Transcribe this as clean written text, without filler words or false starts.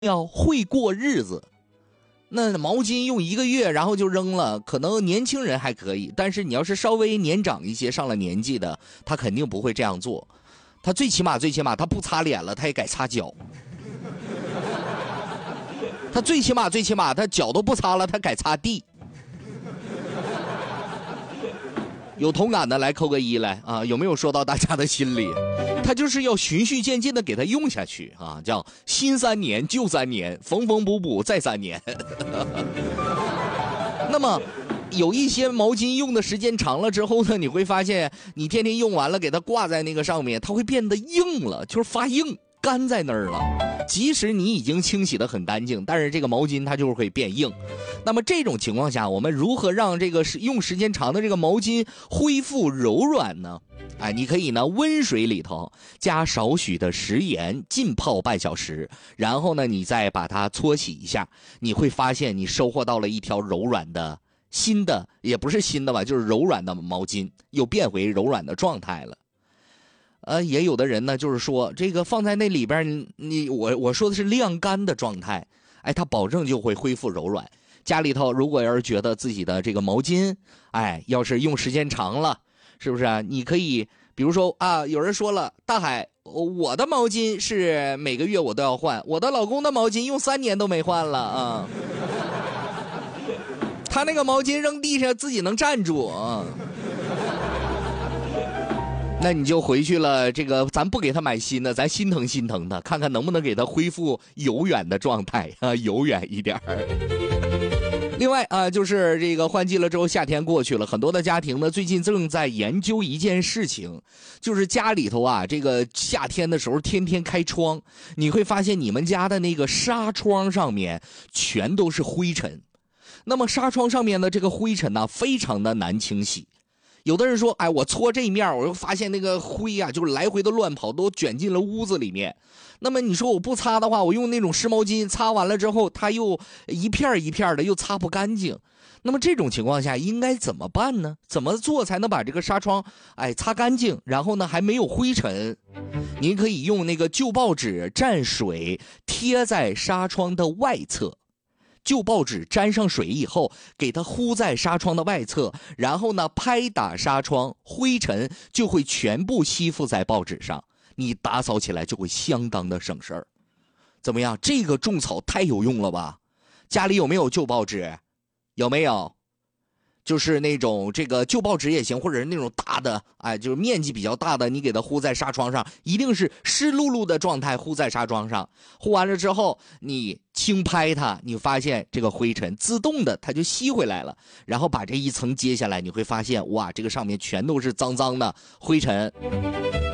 要会过日子。那毛巾用1个月然后就扔了，可能年轻人还可以，但是你要是稍微年长一些上了年纪的，他肯定不会这样做。他最起码他不擦脸了，他也改擦脚。他最起码他脚都不擦了，他改擦地。有同感的来扣个1来啊！有没有说到大家的心里？他就是要循序渐进的给他用下去啊，叫新3年旧3年，缝缝补补再3年。那么有一些毛巾用的时间长了之后呢，你会发现你天天用完了给它挂在那个上面，它会变得硬了，就是发硬干在那儿了。即使你已经清洗得很干净，但是这个毛巾它就是会变硬。那么这种情况下，我们如何让这个用时间长的这个毛巾恢复柔软呢？你可以呢温水里头加少许的食盐，浸泡半小时，然后呢你再把它搓洗一下，你会发现你收获到了一条柔软的新的，也不是新的吧，就是柔软的毛巾，又变回柔软的状态了。也有的人呢，就是说这个放在那里边，我说的是晾干的状态，它保证就会恢复柔软。家里头如果要是觉得自己的这个毛巾，要是用时间长了，是不是啊？你可以比如说有人说了，大海，我的毛巾是每个月我都要换，我的老公的毛巾用3年都没换了啊。他那个毛巾扔地上自己能站住啊。那你就回去了，这个咱不给他买新的，咱心疼心疼他，看看能不能给他恢复悠远的状态啊，悠远一点。另外就是这个换季了之后，夏天过去了，很多的家庭呢最近正在研究一件事情，就是家里头这个夏天的时候天天开窗，你会发现你们家的那个纱窗上面全都是灰尘。那么纱窗上面的这个灰尘呢，非常的难清洗。有的人说，我搓这一面，我又发现那个灰就是来回的乱跑，都卷进了屋子里面。那么你说我不擦的话，我用那种湿毛巾擦完了之后，它又一片一片的，又擦不干净。那么这种情况下应该怎么办呢？怎么做才能把这个纱窗擦干净，然后呢还没有灰尘？您可以用那个旧报纸蘸水贴在纱窗的外侧。旧报纸沾上水以后，给它糊在纱窗的外侧，然后呢拍打纱窗，灰尘就会全部吸附在报纸上，你打扫起来就会相当的省事儿。怎么样？这个种草太有用了吧？家里有没有旧报纸？有没有？就是那种这个旧报纸也行，或者是那种大的就是面积比较大的，你给它糊在纱窗上，一定是湿漉漉的状态糊在纱窗上。糊完了之后，你轻拍它，你发现这个灰尘自动的它就吸回来了，然后把这一层揭下来，你会发现哇，这个上面全都是脏脏的灰尘。